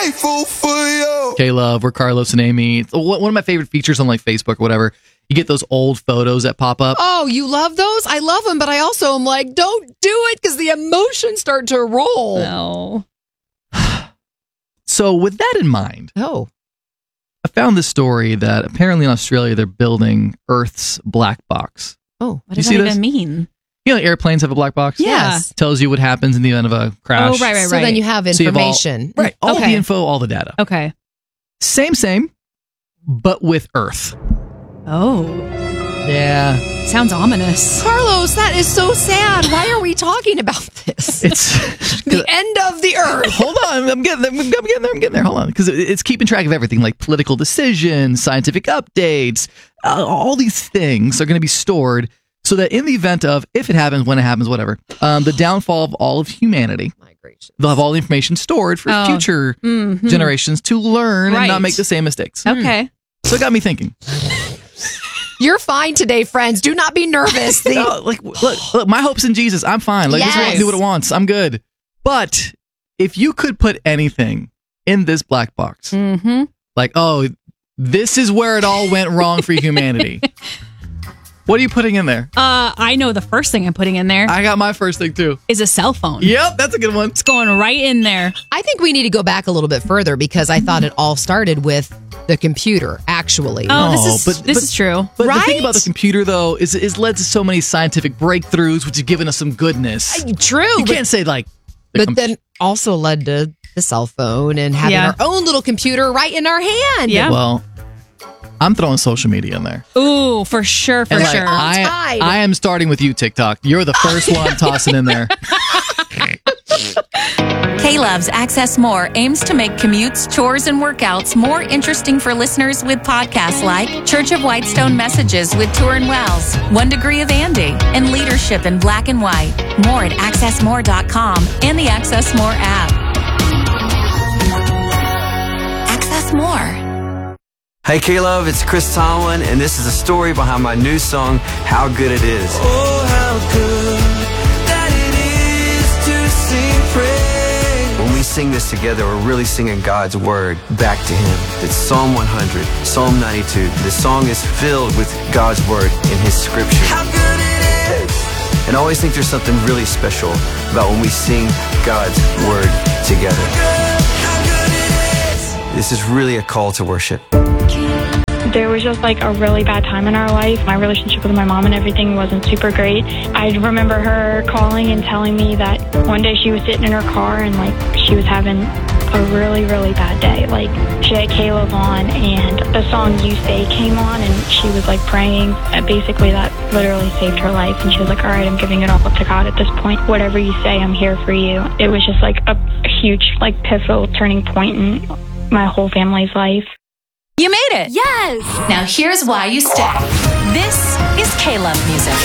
grateful for you. K-Love, we're Carlos and Amy. It's one of my favorite features on like Facebook or whatever. You get those old photos that pop up. Oh, you love those? I love them, but I also am like, don't do it because the emotions start to roll. No. So with that in mind, I found this story that apparently in Australia they're building Earth's black box. Oh, what does that even mean? You know, airplanes have a black box. Yes. Tells you what happens in the event of a crash. Oh, right. So then you have So you have all- information. all Okay. the info, all the data. Okay. Same, but with Earth. Oh. Yeah. Sounds ominous. Carlos, that is so sad. Why are we talking about this? It's the end of the earth. Hold on, I'm getting there. Hold on, because it's keeping track of everything, like political decisions, scientific updates. All these things are going to be stored so that in the event of, if it happens, when it happens, whatever, the downfall of all of humanity, they'll have all the information stored for future generations to learn and not make the same mistakes. Okay. So it got me thinking. You're fine today, friends. Do not be nervous. No, look, my hope's in Jesus. I'm fine. Like, this world can do what it wants. I'm good. But if you could put anything in this black box, like, oh, this is where it all went wrong for humanity. What are you putting in there? I know the first thing I'm putting in there I got my first thing too. is a cell phone. Yep, that's a good one. It's going right in there. I think we need to go back a little bit further because I thought it all started with the computer, actually. Oh, No, this is true. But the thing Right? about the computer, though, is led to so many scientific breakthroughs, which have given us some goodness. True. You can't say like, But then also led to the cell phone and having Yeah. our own little computer right in our hand. Yeah. well, I'm throwing social media in there. Ooh, for sure, for And, like, sure. I am starting with you, TikTok. You're the first one I'm tossing in there. K-Love's Access More aims to make commutes, chores, and workouts more interesting for listeners with podcasts like Church of Whitestone Messages with Turin Wells, 1 Degree of Andy, and Leadership in Black and White. More at accessmore.com and the Access More app. Access More. Hey K-Love, it's Chris Tomlin, and this is a story behind my new song, How Good It Is. Oh, how good that it is to sing praise. When we sing this together, we're really singing God's Word back to Him. It's Psalm 100, Psalm 92. The song is filled with God's Word in His Scripture. How good it is. And I always think there's something really special about when we sing God's Word together. How good it is. This is really a call to worship. There was just like a really bad time in our life. My relationship with my mom and everything wasn't super great. I remember her calling and telling me that one day she was sitting in her car and like she was having a really, really bad day. Like she had K-Love on and the song You Say came on and she was like praying. And basically that literally saved her life. And she was like, all right, I'm giving it all up to God at this point. Whatever you say, I'm here for you. It was just like a huge like pivotal turning point in my whole family's life. You made it! Yes! Now here's why you stay. This is K-Love music.